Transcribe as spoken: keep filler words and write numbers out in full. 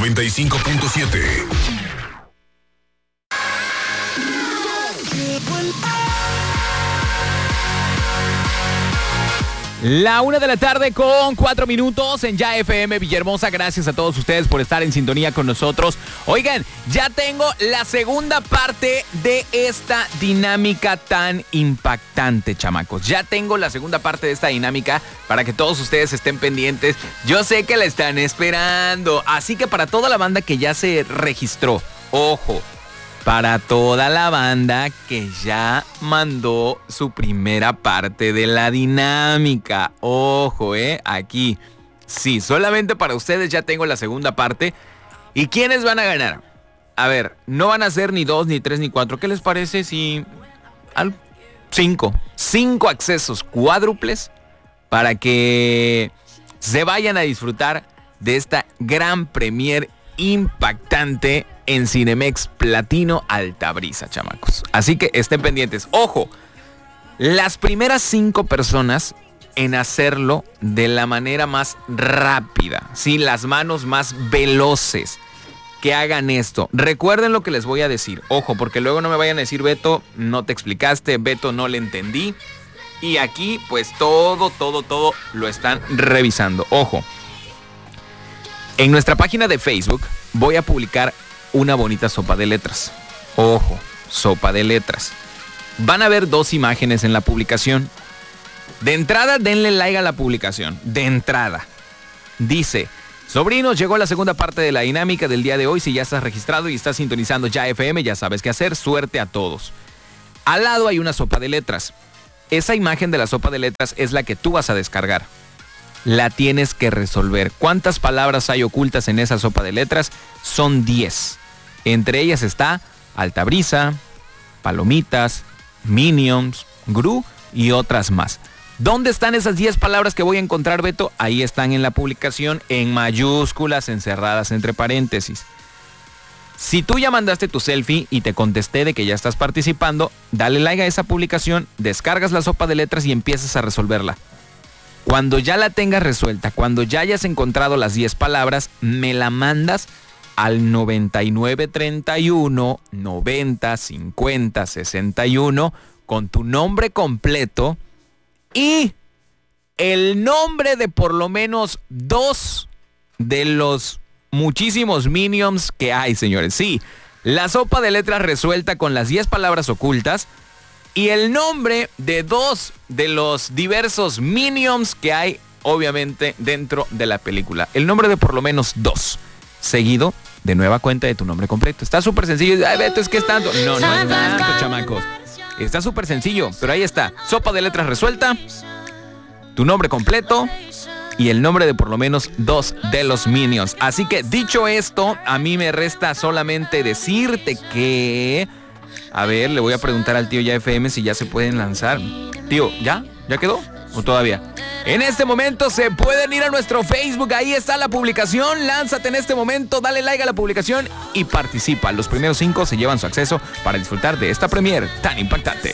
noventa y cinco punto siete. La una de la tarde con cuatro minutos en Ya F M Villahermosa. Gracias a todos ustedes por estar en sintonía con nosotros. Oigan, ya tengo la segunda parte de esta dinámica tan impactante, chamacos. Ya tengo la segunda parte de esta dinámica para que todos ustedes estén pendientes. Yo sé que la están esperando. Así que para toda la banda que ya se registró, ojo, para toda la banda que ya mandó su primera parte de la dinámica. Ojo, eh, aquí. Sí, solamente para ustedes ya tengo la segunda parte. ¿Y quiénes van a ganar? A ver, no van a ser ni dos, ni tres, ni cuatro. ¿Qué les parece si... al... cinco. Cinco accesos cuádruples para que se vayan a disfrutar de esta gran premier impactante en Cinemex Platino Altabrisa, chamacos. Así que estén pendientes. Ojo, las primeras cinco personas en hacerlo de la manera más rápida, sí, las manos más veloces, que hagan esto. Recuerden lo que les voy a decir. Ojo, porque luego no me vayan a decir, Beto, no te explicaste, Beto, no le entendí. Y aquí, pues todo, todo, todo lo están revisando. Ojo. En nuestra página de Facebook voy a publicar una bonita sopa de letras. Ojo, sopa de letras. Van a ver dos imágenes en la publicación. De entrada, denle like a la publicación. De entrada. Dice, sobrinos, llegó la segunda parte de la dinámica del día de hoy. Si ya estás registrado y estás sintonizando Ya F M, ya sabes qué hacer. Suerte a todos. Al lado hay una sopa de letras. Esa imagen de la sopa de letras es la que tú vas a descargar. La tienes que resolver. ¿Cuántas palabras hay ocultas en esa sopa de letras? Son diez. Entre ellas está Altabrisa, Palomitas, Minions, Gru y otras más. ¿Dónde están esas diez palabras que voy a encontrar, Beto? Ahí están en la publicación, en mayúsculas, encerradas entre paréntesis. Si tú ya mandaste tu selfie y te contesté de que ya estás participando, dale like a esa publicación, descargas la sopa de letras y empiezas a resolverla. Cuando ya la tengas resuelta, cuando ya hayas encontrado las diez palabras, me la mandas al noventa y nueve treinta y uno noventa cincuenta sesenta y uno con tu nombre completo y el nombre de por lo menos dos de los muchísimos Minions que hay, señores. Sí, la sopa de letras resuelta con las diez palabras ocultas y el nombre de dos de los diversos Minions que hay, obviamente, dentro de la película. El nombre de por lo menos dos, seguido de nueva cuenta de tu nombre completo. Está súper sencillo. Ay, Beto, es que es tanto. No, no es tanto, chamacos. Está súper sencillo, pero ahí está. Sopa de letras resuelta, tu nombre completo y el nombre de por lo menos dos de los Minions. Así que, dicho esto, a mí me resta solamente decirte que... A ver, le voy a preguntar al tío Ya F M si ya se pueden lanzar. Tío, ¿ya? ¿Ya quedó? ¿O todavía? En este momento se pueden ir a nuestro Facebook. Ahí está la publicación. Lánzate en este momento, dale like a la publicación y participa. Los primeros cinco se llevan su acceso para disfrutar de esta premier tan impactante.